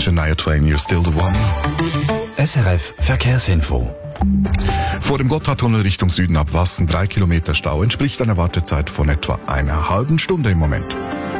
Shania Twain, You're Still the One. SRF Verkehrsinfo. Vor dem Gotthardtunnel Richtung Süden ab Wassen 3 Kilometer Stau, entspricht einer Wartezeit von etwa einer halben Stunde im Moment.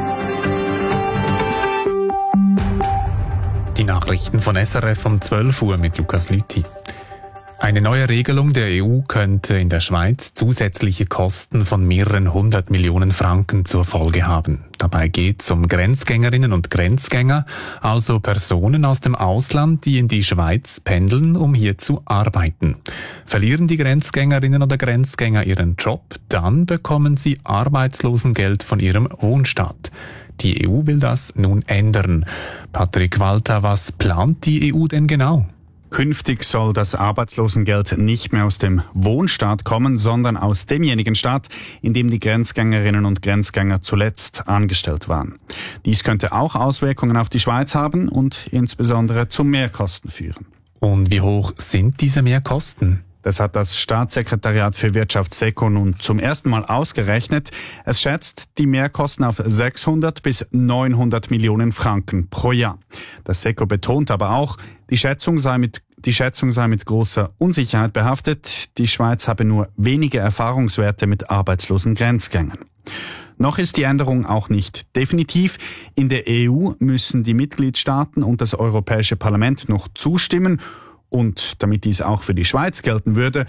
Die Nachrichten von SRF um 12 Uhr mit Lukas Lüthi. Eine neue Regelung der EU könnte in der Schweiz zusätzliche Kosten von mehreren 100 Millionen Franken zur Folge haben. Dabei geht es um Grenzgängerinnen und Grenzgänger, also Personen aus dem Ausland, die in die Schweiz pendeln, um hier zu arbeiten. Verlieren die Grenzgängerinnen oder Grenzgänger ihren Job, dann bekommen sie Arbeitslosengeld von ihrem Wohnstaat. Die EU will das nun ändern. Patrick Walter, was plant die EU denn genau? Künftig soll das Arbeitslosengeld nicht mehr aus dem Wohnstaat kommen, sondern aus demjenigen Staat, in dem die Grenzgängerinnen und Grenzgänger zuletzt angestellt waren. Dies könnte auch Auswirkungen auf die Schweiz haben und insbesondere zu Mehrkosten führen. Und wie hoch sind diese Mehrkosten? Das hat das Staatssekretariat für Wirtschaft SECO nun zum ersten Mal ausgerechnet. Es schätzt die Mehrkosten auf 600 bis 900 Millionen Franken pro Jahr. Das SECO betont aber auch, die Schätzung sei mit großer Unsicherheit behaftet. Die Schweiz habe nur wenige Erfahrungswerte mit arbeitslosen Grenzgängern. Noch ist die Änderung auch nicht definitiv. In der EU müssen die Mitgliedstaaten und das Europäische Parlament noch zustimmen. Und damit dies auch für die Schweiz gelten würde,